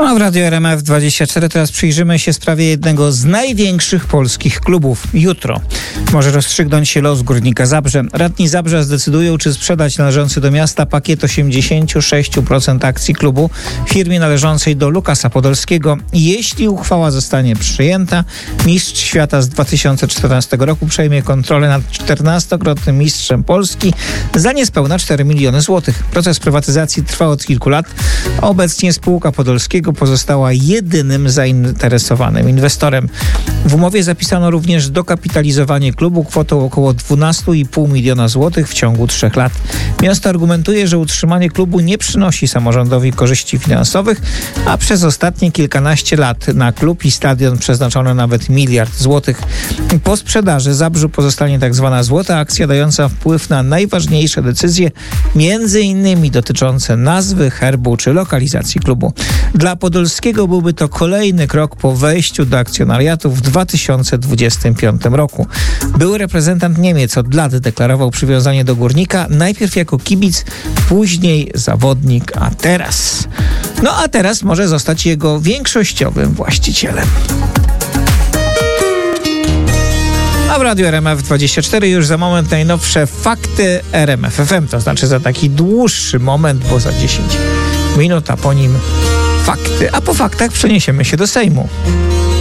A w Radiu RMF24 teraz przyjrzymy się sprawie jednego z największych polskich klubów. Jutro może rozstrzygnąć się los Górnika Zabrze. Radni Zabrza zdecydują, czy sprzedać należący do miasta pakiet 86% akcji klubu firmie należącej do Lukasa Podolskiego. Jeśli uchwała zostanie przyjęta, mistrz świata z 2014 roku przejmie kontrolę nad 14-krotnym mistrzem Polski za niespełna 4 miliony złotych. Proces prywatyzacji trwa od kilku lat. Obecnie spółka Podolskiego pozostała jedynym zainteresowanym inwestorem. W umowie zapisano również dokapitalizowanie klubu kwotą około 12,5 miliona złotych w ciągu 3 lat. Miasto argumentuje, że utrzymanie klubu nie przynosi samorządowi korzyści finansowych, a przez ostatnie kilkanaście lat na klub i stadion przeznaczono nawet 1 miliard złotych. Po sprzedaży Zabrzu pozostanie tak zwana złota akcja dająca wpływ na najważniejsze decyzje, między innymi dotyczące nazwy, herbu czy lokalizacji klubu. Dla Podolskiego byłby to kolejny krok po wejściu do akcjonariatu w 2025 roku. Były reprezentant Niemiec od lat deklarował przywiązanie do Górnika, najpierw jako kibic, później zawodnik, a teraz może zostać jego większościowym właścicielem. A w Radiu RMF24 już za moment najnowsze fakty RMF FM, to znaczy za taki dłuższy moment, bo za 10 minut, a po nim fakty. A po faktach przeniesiemy się do Sejmu.